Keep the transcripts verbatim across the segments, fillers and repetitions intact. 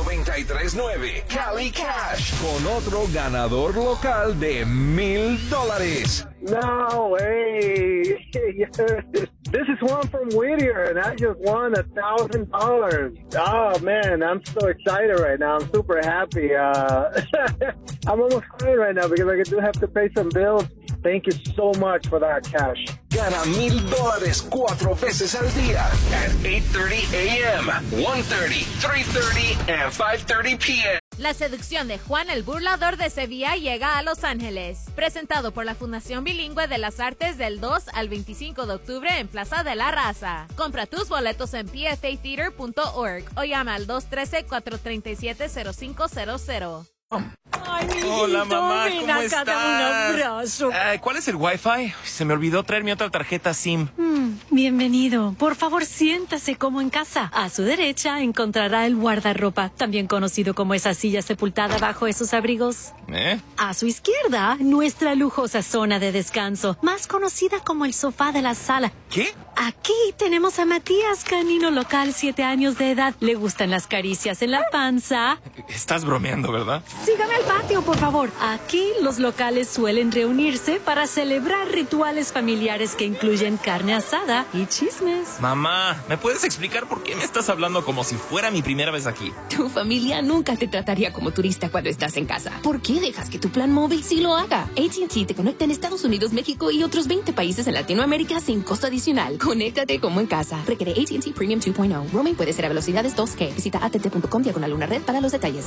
noventa y tres nueve Cali Cash con otro ganador local de mil dólares. No way. This is Juan from Whittier, and I just won a thousand dollars. Oh man, I'm so excited right now. I'm super happy. Uh, I'm almost crying right now because I do have to pay some bills. Thank you so much for that cash. Gana mil dólares cuatro veces al día at eight thirty a.m., one thirty, three thirty, and five thirty p.m. La seducción de Juan el Burlador de Sevilla llega a Los Ángeles. Presentado por la Fundación Bilingüe de las Artes del dos al veinticinco de octubre en Plaza de la Raza. Compra tus boletos en p f a theater punto org o llama al dos uno tres, cuatro tres siete, cero cinco cero cero. Ay, mi Hola, mamá, ven ¿cómo acá, estás? dame un abrazo. Uh, ¿Cuál es el Wi-Fi? Se me olvidó traer mi otra tarjeta SIM. Mm, bienvenido. Por favor, siéntase como en casa. A su derecha encontrará el guardarropa, también conocido como esa silla sepultada bajo esos abrigos. ¿Eh? A su izquierda, nuestra lujosa zona de descanso, más conocida como el sofá de la sala. ¿Qué? Aquí tenemos a Matías, canino local, siete años de edad. Le gustan las caricias en la panza. Estás bromeando, ¿verdad? Sígame al patio, por favor. Aquí los locales suelen reunirse para celebrar rituales familiares que incluyen carne asada y chismes. Mamá, ¿me puedes explicar por qué me estás hablando como si fuera mi primera vez aquí? Tu familia nunca te trataría como turista cuando estás en casa. ¿Por qué dejas que tu plan móvil sí lo haga? A T and T te conecta en Estados Unidos, México y otros veinte países en Latinoamérica sin costo adicional. Conéctate como en casa. Requiere A T and T Premium dos punto cero. Roaming puede ser a velocidades dos G. Visita a t t punto com diagonal una red para los detalles.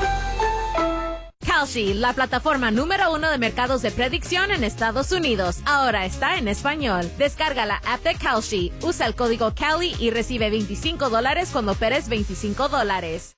Kalshi, la plataforma número uno de mercados de predicción en Estados Unidos, ahora está en español. Descarga la app de Kalshi, usa el código Cali y recibe veinticinco dólares cuando operes veinticinco dólares.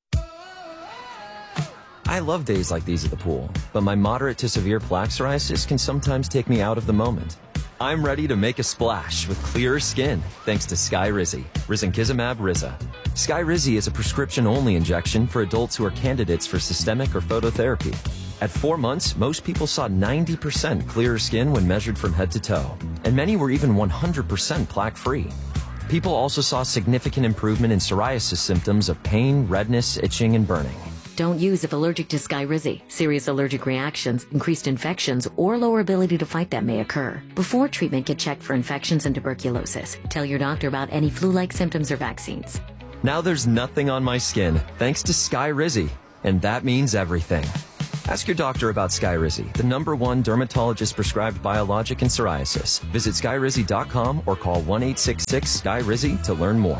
I love days like these at the pool, but my moderate to severe plaque psoriasis can sometimes take me out of the moment. I'm ready to make a splash with clearer skin thanks to Skyrizi, Risankizumab Riza. Skyrizi is a prescription-only injection for adults who are candidates for systemic or phototherapy. At four months, most people saw ninety percent clearer skin when measured from head to toe, and many were even one hundred percent plaque-free. People also saw significant improvement in psoriasis symptoms of pain, redness, itching, and burning. Don't use if allergic to Skyrizi. Serious allergic reactions, increased infections, or lower ability to fight them may occur. Before treatment, get checked for infections and tuberculosis. Tell your doctor about any flu-like symptoms or vaccines. Now there's nothing on my skin thanks to Skyrizi, and that means everything. Ask your doctor about Skyrizi, the number one dermatologist-prescribed biologic in psoriasis. Visit skyrizi dot com or call one eight six six Sky Rizi to learn more.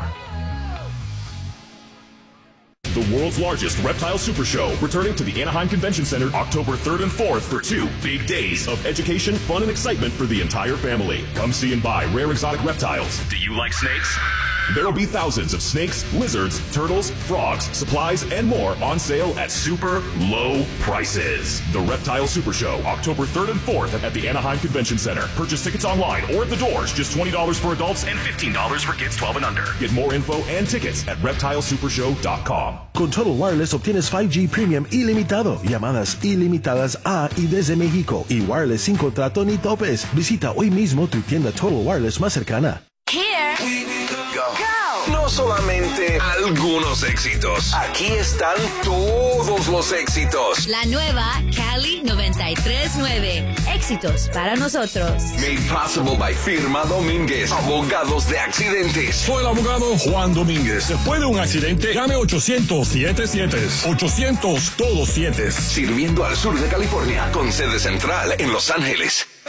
The world's largest reptile super show, returning to the Anaheim Convention Center October third and fourth for two big days of education, fun, and excitement for the entire family. Come see and buy rare exotic reptiles. Do you like snakes? There will be thousands of snakes, lizards, turtles, frogs, supplies, and more on sale at super low prices. The Reptile Super Show, October third and fourth at the Anaheim Convention Center. Purchase tickets online or at the doors. Just twenty dollars for adults and fifteen dollars for kids twelve and under. Get more info and tickets at reptile super show dot com. Con Total Wireless obtienes cinco G Premium ilimitado, llamadas ilimitadas a y desde México y wireless sin contrato ni topes. Visita hoy mismo tu tienda Total Wireless más cercana. Here Go. Go. No solamente algunos éxitos. Aquí están todos los éxitos. La nueva Cali noventa y tres nueve. Éxitos para nosotros. Made possible by Firma Domínguez, abogados de accidentes. Soy el abogado Juan Domínguez. Después de un accidente, llame ochocientos siete siete. ochocientos todos siete. Sirviendo al sur de California, con sede central en Los Ángeles.